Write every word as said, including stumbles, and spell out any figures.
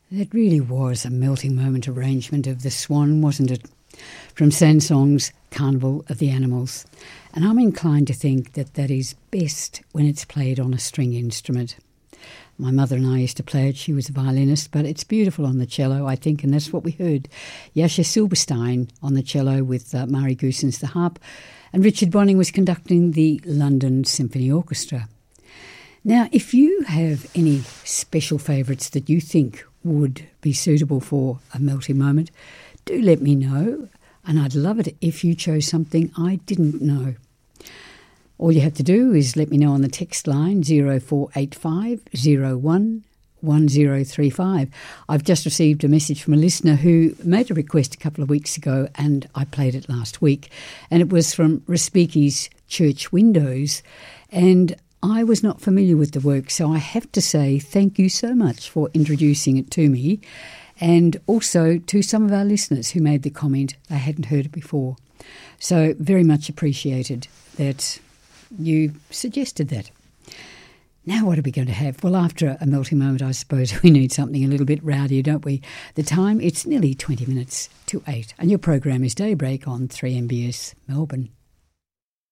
It really was a melting moment arrangement of The Swan, wasn't it? From Sansong's Carnival of the Animals. And I'm inclined to think that that is best when it's played on a string instrument. My mother and I used to play it. She was a violinist, but it's beautiful on the cello, I think, and that's what we heard. Jascha Silberstein on the cello with uh, Mari Goossens the harp, and Richard Bonning was conducting the London Symphony Orchestra. Now, if you have any special favourites that you think would be suitable for a melting moment, do let me know, and I'd love it if you chose something I didn't know. All you have to do is let me know on the text line zero four eight five zero one one zero three five. I've just received a message from a listener who made a request a couple of weeks ago and I played it last week, and it was from Respiki's Church Windows, and I was not familiar with the work, so I have to say thank you so much for introducing it to me, and also to some of our listeners who made the comment they hadn't heard it before. So very much appreciated that you suggested that. Now what are we going to have? Well, after a melting moment, I suppose we need something a little bit rowdier, don't we? The time, it's nearly twenty minutes to eight, and your program is Daybreak on three M B S Melbourne.